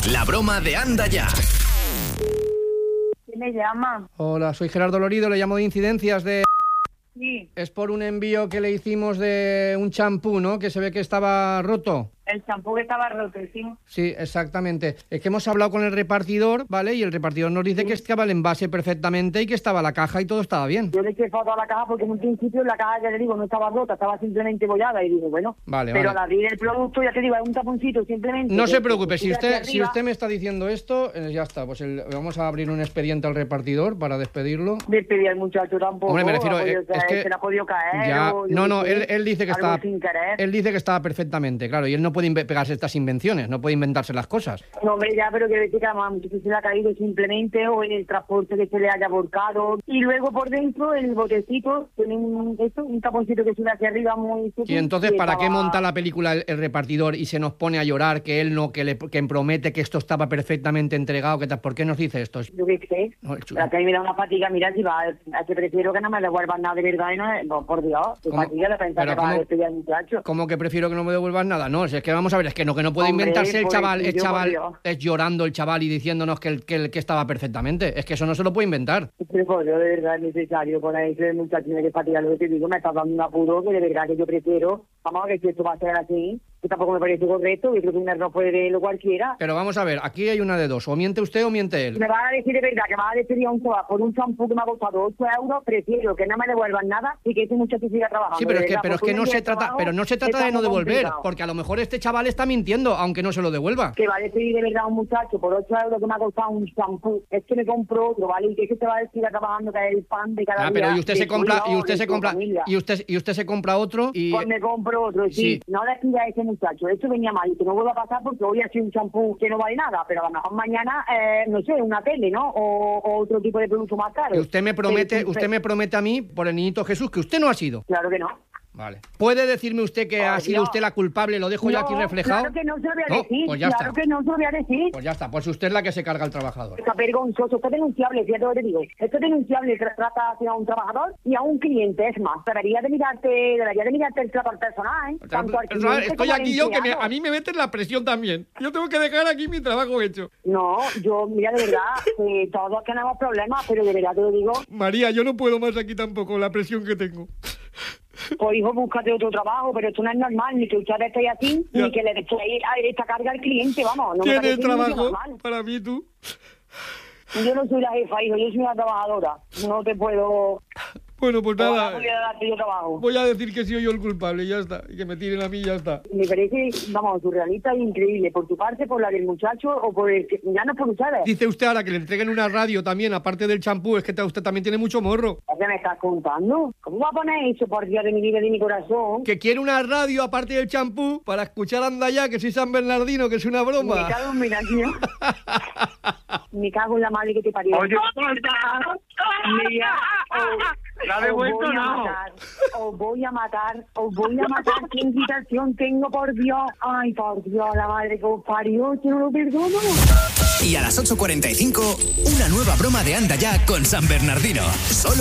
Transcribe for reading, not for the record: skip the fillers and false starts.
La broma de Anda Ya. ¿Quién me llama? Hola, soy Gerardo Lorido, le llamo de Incidencias de... Sí, Es por un envío que le hicimos de un champú, ¿no? Que se ve que estaba roto. el champú que estaba roto, sí. Sí, exactamente. Es que hemos hablado con el repartidor, ¿vale? Y el repartidor nos dice que estaba el envase perfectamente y que estaba la caja y todo estaba bien. Yo le eché foto a la caja porque en un principio la caja, ya le digo, no estaba rota, estaba simplemente bollada y digo, bueno, Vale, pero vale. al abrir el producto, ya te digo, es un taponcito simplemente. No que- se preocupe, que si tira hacia usted arriba. me está diciendo esto, ya está. Pues vamos a abrir un expediente al repartidor para despedirlo. Despedir al muchacho tampoco. Hombre, me refiero, ha podido es caer, que... se le ha podido caer. Ya, o yo no, qué sé, él dice que algo estaba... sin querer. Él dice que estaba perfectamente, claro, y él no puede pegarse estas invenciones, no puede inventarse las cosas. No, hombre, ya, pero que decir que además muchas se le ha caído simplemente o en el transporte que se le haya volcado. Y luego por dentro, el botecito, tiene un taponcito que sube hacia arriba muy... Y entonces, ¿para qué estaba- monta la película el repartidor y se nos pone a llorar que él no, que promete que esto estaba perfectamente entregado? ¿Por qué nos dice esto? Yo qué sé. No, La que a mí me da una fatiga, mira, si va, a que prefiero que no me devuelvan nada de verdad y no, por Dios, qué ¿Cómo? fatiga de pensar Pero que va a ¿cómo? despedir al muchacho. ¿Cómo que prefiero que no me devuelvan nada? No, si es que vamos a ver, es que no puede Hombre, inventarse el chaval, pobrecillo, por Dios. es llorando el chaval y diciéndonos que estaba perfectamente. Es que eso no se lo puede inventar. Pero por Dios, de verdad es necesario con ese muchacho, tiene que fatigar lo que te digo, me está dando un apuro que de verdad que yo prefiero, vamos a ver si esto va a ser así, que tampoco me parece correcto, yo creo que un error puede verlo cualquiera. Pero vamos a ver, aquí hay una de dos, o miente usted o miente él. Me van a decir de verdad que me va a despedir a un chaval por un champú que me ha costado 8 euros, prefiero que no me devuelvan nada y que ese muchacho siga trabajando. Sí, pero de es que, verdad, pero es porque que un no día se de trata, trabajo pero no se trata está de no muy devolver, complicado. porque a lo mejor este chaval está mintiendo, aunque no se lo devuelva. Que va a despedir de verdad a un muchacho por 8 euros que me ha costado un champú. Es que me compro otro, ¿vale? Y que se va a decir trabajando que es el pan de cada día. Pero y usted de se compra, su y hijo, usted de se su compra, familia. y usted se compra otro y Pues me compro otro, sí. Sí. No despida a ese muchacho. Esto venía mal y que no vuelva a pasar porque hoy ha sido un champú que no vale nada, pero a lo mejor mañana, no sé, una tele, ¿no? O otro tipo de producto más caro. y usted me promete, Pero, usted me promete a mí por el niñito Jesús que usted no ha sido. Claro que no. Vale. ¿Puede decirme usted que ha sido no. usted la culpable? Lo dejo ya aquí reflejado. Claro que no se lo voy a No, decir. pues ya claro está. que no se lo voy a decir. Pues ya está, pues usted es la que se carga al trabajador. Está vergonzoso, esto es denunciable, fíjate lo que te digo. Esto es denunciable, trata hacia un trabajador y a un cliente, es más. Debería de mirarte el trato al personal, ¿eh? Tanto al cliente Estoy como al aquí yo que empleado. a mí me meten la presión también. Yo tengo que dejar aquí mi trabajo hecho. No, yo, mira, de verdad, todos tenemos problemas, pero de verdad te lo digo, María, yo no puedo más aquí tampoco, la presión que tengo. pues hijo, búscate otro trabajo, pero esto no es normal, ni que ustedes estéis así, Ya. ni que le echéis esta carga al cliente, vamos. No me ¿Tienes parece ni trabajo normal. para mí tú? Yo no soy la jefa, hijo, yo soy una trabajadora. No te puedo... Bueno, pues Ojalá nada, pudiera darte yo trabajo. voy a decir que soy yo el culpable y ya está. Y que me tiren a mí y ya está. Me parece, vamos, surrealista e increíble. Por tu parte, por la del muchacho o por el que... Ya no por ustedes. Dice usted ahora que le entreguen una radio también, aparte del champú, es que usted también tiene mucho morro. ¿Qué me estás contando? ¿Cómo va a poner eso, por Dios de mi vida y de mi corazón? Que quiere una radio aparte del champú para escuchar Anda Ya, que soy San Bernardino, que es una Me broma. cago en mi nación. Me cago en la madre que te parió. Oye, Mira, ¿la ha devuelto o no? Os voy a matar. ¿Qué invitación tengo, por Dios? Ay, por Dios, la madre que os parió, yo no lo perdono. Y a las 8:45, una nueva broma de Anda Ya con San Bernardino. Solo